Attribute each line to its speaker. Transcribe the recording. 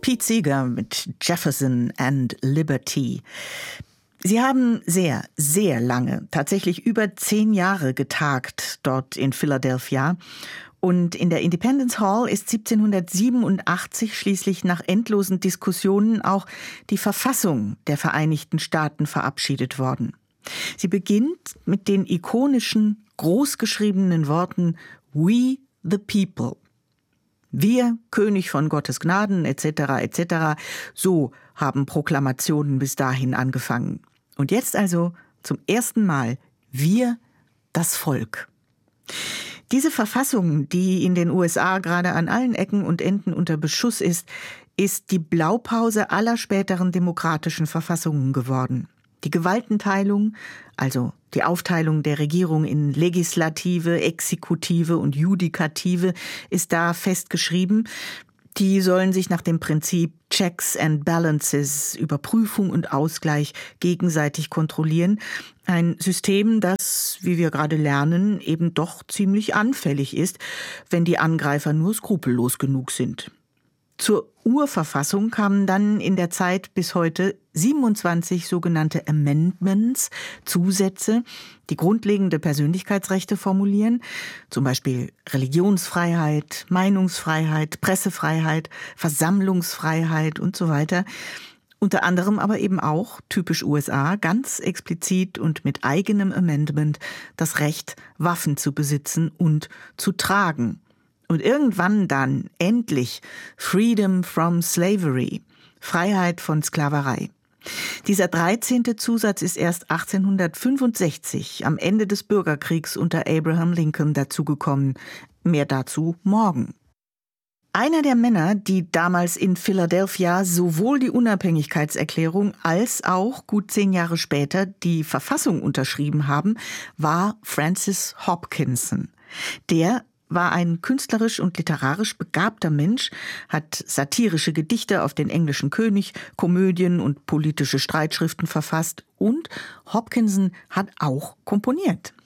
Speaker 1: Pete Seeger mit Jefferson and Liberty. Sie haben sehr, sehr lange, tatsächlich über 10 Jahre getagt dort in Philadelphia. Und in der Independence Hall ist 1787 schließlich nach endlosen Diskussionen auch die Verfassung der Vereinigten Staaten verabschiedet worden. Sie beginnt mit den ikonischen, großgeschriebenen Worten We the People. Wir, König von Gottes Gnaden, etc., etc., so haben Proklamationen bis dahin angefangen. Und jetzt also zum ersten Mal wir, das Volk. Diese Verfassung, die in den USA gerade an allen Ecken und Enden unter Beschuss ist die Blaupause aller späteren demokratischen Verfassungen geworden. Die Gewaltenteilung, also die Aufteilung der Regierung in Legislative, Exekutive und Judikative, ist da festgeschrieben. Die sollen sich nach dem Prinzip Checks and Balances, Überprüfung und Ausgleich gegenseitig kontrollieren. Ein System, das, wie wir gerade lernen, eben doch ziemlich anfällig ist, wenn die Angreifer nur skrupellos genug sind. Zur Urverfassung kamen dann in der Zeit bis heute 27 sogenannte Amendments, Zusätze, die grundlegende Persönlichkeitsrechte formulieren, zum Beispiel Religionsfreiheit, Meinungsfreiheit, Pressefreiheit, Versammlungsfreiheit und so weiter. Unter anderem aber eben auch, typisch USA, ganz explizit und mit eigenem Amendment das Recht, Waffen zu besitzen und zu tragen. Und irgendwann dann endlich Freedom from Slavery, Freiheit von Sklaverei. Dieser 13. Zusatz ist erst 1865, am Ende des Bürgerkriegs unter Abraham Lincoln, dazugekommen. Mehr dazu morgen. Einer der Männer, die damals in Philadelphia sowohl die Unabhängigkeitserklärung als auch gut 10 Jahre später die Verfassung unterschrieben haben, war Francis Hopkinson. Der war ein künstlerisch und literarisch begabter Mensch, hat satirische Gedichte auf den englischen König, Komödien und politische Streitschriften verfasst und Hopkinson hat auch komponiert.